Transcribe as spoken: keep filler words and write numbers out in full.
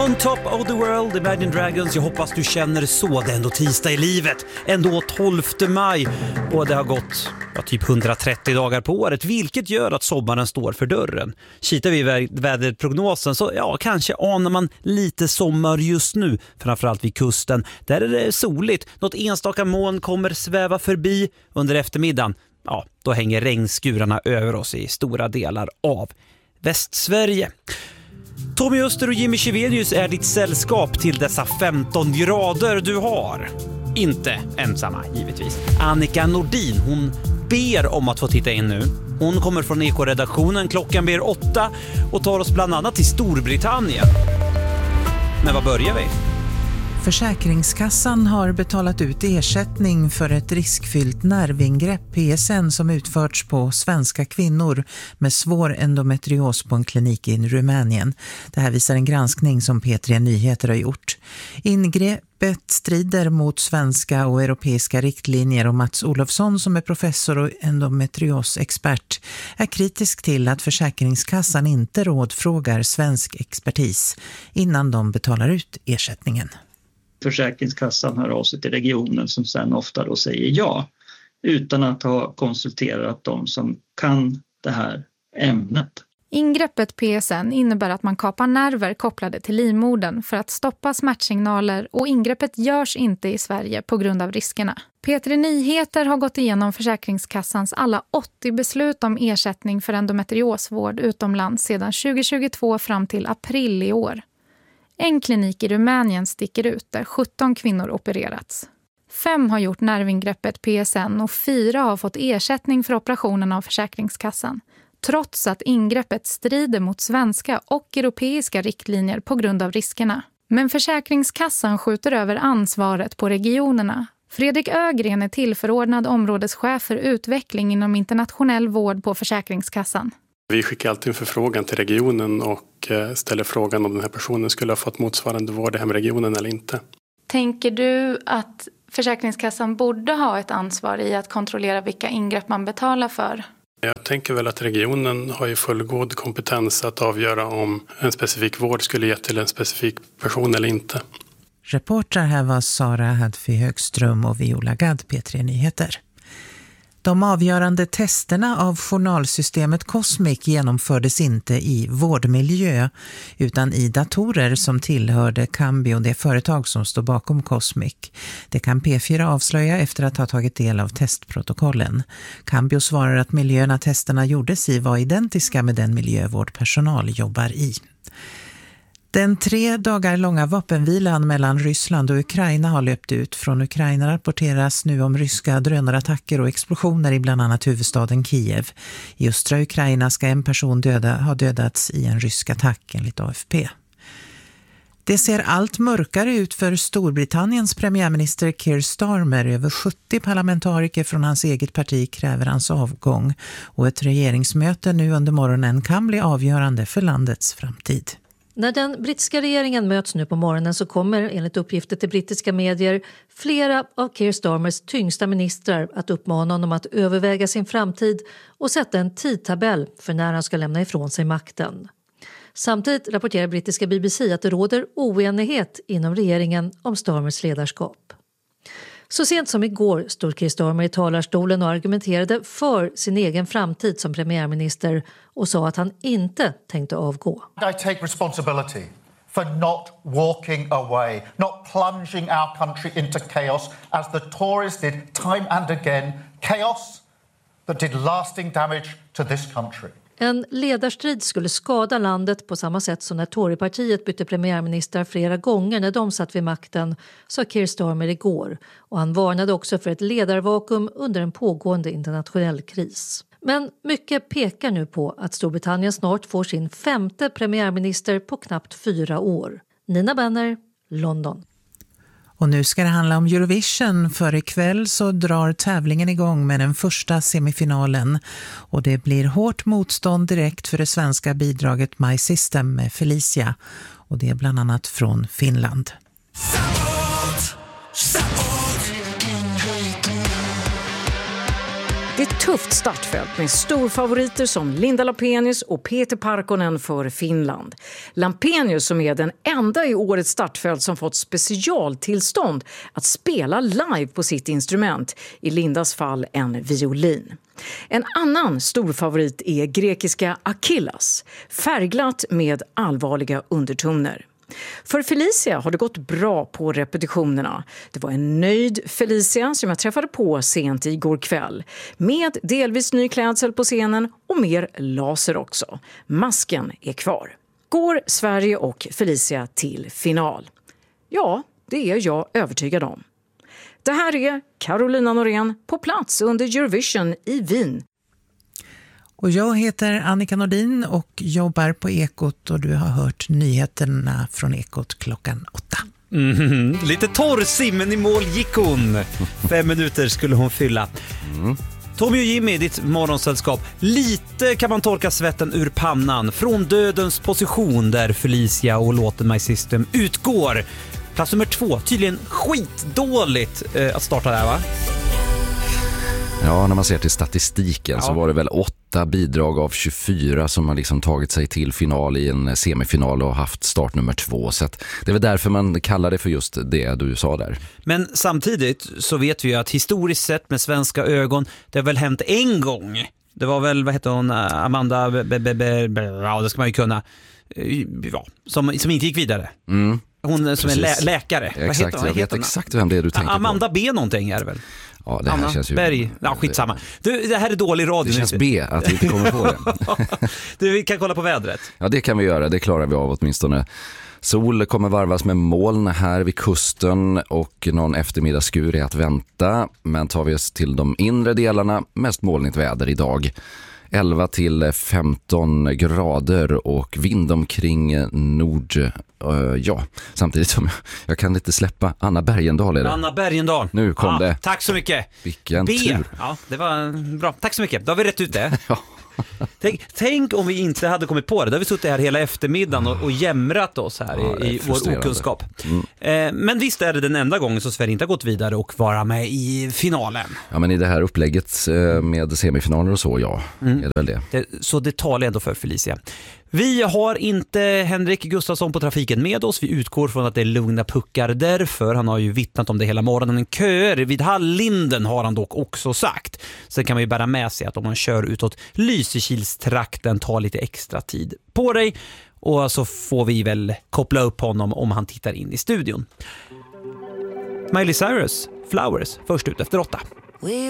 On top of the world, Imagine Dragons. Jag hoppas du känner så. Det är ändå tisdag i livet. Ändå tolfte maj. Och det har gått ja, typ hundratrettio dagar på året. Vilket gör att sommaren står för dörren. Kitar vi i väderprognosen så ja, kanske anar man lite sommar just nu. Framförallt vid kusten. Där är det soligt. Något enstaka moln kommer sväva förbi under eftermiddagen. Ja, då hänger regnskurarna över oss i stora delar av Västsverige. Tommy Öster och Jimmy Chevelius är ditt sällskap till dessa femton grader du har. Inte ensamma, givetvis. Annika Nordin, hon ber om att få titta in nu. Hon kommer från Eko-redaktionen, klockan ber åtta och tar oss bland annat till Storbritannien. Men vad börjar vi? Försäkringskassan har betalat ut ersättning för ett riskfyllt nervingrepp P S N som utförts på svenska kvinnor med svår endometrios på en klinik i Rumänien. Det här visar en granskning som P tre Nyheter har gjort. Ingreppet strider mot svenska och europeiska riktlinjer och Mats Olofsson som är professor och endometriosexpert är kritisk till att Försäkringskassan inte rådfrågar svensk expertis innan de betalar ut ersättningen. Försäkringskassan hör av sig till regionen som sen ofta då säger ja utan att ha konsulterat de som kan det här ämnet. Ingreppet P S N innebär att man kapar nerver kopplade till livmodern för att stoppa smärtsignaler och ingreppet görs inte i Sverige på grund av riskerna. P tre Nyheter har gått igenom Försäkringskassans alla åttio beslut om ersättning för endometriosvård utomlands sedan tjugo tjugotvå fram till april i år. En klinik i Rumänien sticker ut där sjutton kvinnor opererats. Fem har gjort nervingreppet P S N och fyra har fått ersättning för operationen av Försäkringskassan. Trots att ingreppet strider mot svenska och europeiska riktlinjer på grund av riskerna. Men Försäkringskassan skjuter över ansvaret på regionerna. Fredrik Ögren är tillförordnad områdeschef för utveckling inom internationell vård på Försäkringskassan. Vi skickar alltid en förfrågan till regionen och ställer frågan om den här personen skulle ha fått motsvarande vård i hemregionen eller inte. Tänker du att Försäkringskassan borde ha ett ansvar i att kontrollera vilka ingrepp man betalar för? Jag tänker väl att regionen har ju fullgod kompetens att avgöra om en specifik vård skulle ge till en specifik person eller inte. Reportrar här var Sara Hadfi Högström och Viola Gadd, P tre Nyheter. De avgörande testerna av journalsystemet Cosmic genomfördes inte i vårdmiljö utan i datorer som tillhörde Cambio, det företag som står bakom Cosmic. Det kan P fyra avslöja efter att ha tagit del av testprotokollen. Cambio svarar att miljöerna testerna gjordes i var identiska med den miljö vårdpersonal jobbar i. Den tre dagar långa vapenvilan mellan Ryssland och Ukraina har löpt ut. Från Ukraina rapporteras nu om ryska drönarattacker och explosioner i bland annat huvudstaden Kiev. I östra Ukraina ska en person döda, ha dödats i en rysk attack enligt A F P. Det ser allt mörkare ut för Storbritanniens premiärminister Keir Starmer. Över sjuttio parlamentariker från hans eget parti kräver hans avgång. Och ett regeringsmöte nu under morgonen kan bli avgörande för landets framtid. När den brittiska regeringen möts nu på morgonen så kommer enligt uppgifter till brittiska medier flera av Keir Starmers tyngsta ministrar att uppmana honom att överväga sin framtid och sätta en tidtabell för när han ska lämna ifrån sig makten. Samtidigt rapporterar brittiska B B C att det råder oenighet inom regeringen om Starmers ledarskap. Så sent som igår stod Keir Starmer i talarstolen och argumenterade för sin egen framtid som premiärminister och sa att han inte tänkte avgå. I take responsibility for not walking away, not plunging our country into chaos as the Tories did time and again, chaos that did lasting damage to this country. En ledarstrid skulle skada landet på samma sätt som när Torypartiet bytte premiärminister flera gånger när de satt vid makten, sa Keir Starmer igår. Och han varnade också för ett ledarvakuum under en pågående internationell kris. Men mycket pekar nu på att Storbritannien snart får sin femte premiärminister på knappt fyra år. Nina Benner, London. Och nu ska det handla om Eurovision, för ikväll så drar tävlingen igång med den första semifinalen. Och det blir hårt motstånd direkt för det svenska bidraget My System med Felicia. Och det är bland annat från Finland. Det är ett tufft startfält med storfavoriter som Linda Lampenius och Peter Parkkonen för Finland. Lampenius som är den enda i årets startfält som fått specialtillstånd att spela live på sitt instrument, i Lindas fall en violin. En annan storfavorit är grekiska Achillas, färgglatt med allvarliga undertoner. För Felicia har det gått bra på repetitionerna. Det var en nöjd Felicia som jag träffade på sent igår kväll. Med delvis ny klädsel på scenen och mer laser också. Masken är kvar. Går Sverige och Felicia till final? Ja, det är jag övertygad om. Det här är Carolina Norén på plats under Eurovision i Wien. Och jag heter Annika Nordin och jobbar på Ekot, och du har hört nyheterna från Ekot klockan åtta. Mm, lite torrsig, men i mål gick hon. Fem minuter skulle hon fylla. Mm. Tommy och Jimmy, ditt morgonsällskap. Lite kan man torka svetten ur pannan från dödens position där Felicia och låten My System utgår. Plats nummer två, tydligen skitdåligt eh, att starta där, va? Ja, när man ser till statistiken ja. så var det väl åtta bidrag av tjugofyra som har liksom tagit sig till final i en semifinal och haft start nummer två. Så att det är väl därför man kallar det för just det du sa där. Men samtidigt så vet vi ju att historiskt sett med svenska ögon, det har väl hänt en gång. Det var väl, vad heter hon, Amanda, be, be, be, be, ja det ska man ju kunna, ja, som, som inte gick vidare. Mm. Hon som Precis. är lä- läkare. Exakt, vad heter, vad jag vet exakt vem det är du tänker Amanda på. B någonting är det väl? Ja, det här Anna känns ju... Berg. Ja, skitsamma. Du, det här är dålig radio. Det känns B att vi inte kommer på det. Du, vi kan kolla på vädret. Ja, det kan vi göra. Det klarar vi av åtminstone. Sol kommer varvas med moln här vid kusten och någon eftermiddagsskur är att vänta. Men tar vi oss till de inre delarna, mest molnigt väder idag. elva till femton grader och vind omkring nord. Uh, ja, samtidigt som jag, jag kan inte släppa Anna Bergendahl är det. Anna Bergendahl. Nu kom ja, det. Tack så mycket. Vilken B. tur. Ja, det var bra. Tack så mycket. Då har vi rätt ut det. Ja. Tänk, tänk om vi inte hade kommit på det. Då har vi suttit här hela eftermiddagen och, och jämrat oss här ja, i, i vår okunskap. Mm. Eh, men visst är det den enda gången som Sverige inte har gått vidare och vara med i finalen. Ja, men i det här upplägget eh, med semifinaler och så, ja. Mm. Är det väl det. det. Så det talar ändå för Felicia. Vi har inte Henrik Gustafsson på trafiken med oss. Vi utgår från att det är lugna puckar därför. Han har ju vittnat om det hela morgonen. Köer vid Hallinden har han dock också sagt. Sen kan man ju bära med sig att om man kör utåt Lysekilstrakten tar lite extra tid på dig. Och så får vi väl koppla upp honom om han tittar in i studion. Miley Cyrus, Flowers, först ut efter åtta.